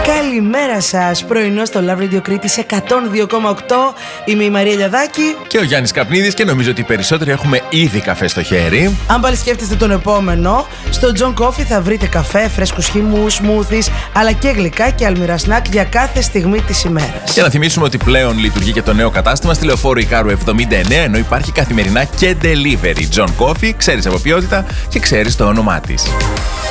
Καλημέρα σας, πρωινό στο Love Radio Κρήτη 102,8. Είμαι η Μαρία Λιαδάκη και ο Γιάννης Καπνίδης και νομίζω ότι οι περισσότεροι έχουμε ήδη καφέ στο χέρι. Αν πάλι σκέφτεστε τον επόμενο, στο John Coffee θα βρείτε καφέ, φρέσκους χυμούς, smoothies, αλλά και γλυκά και αλμυρά σνακ για κάθε στιγμή της ημέρας. Και να θυμίσουμε ότι πλέον λειτουργεί και το νέο κατάστημα στη Λεωφόρο Ικάρου 79, ενώ υπάρχει καθημερινά και delivery. John Coffee, ξέρεις από ποιότητα και ξέρεις το όνομά της.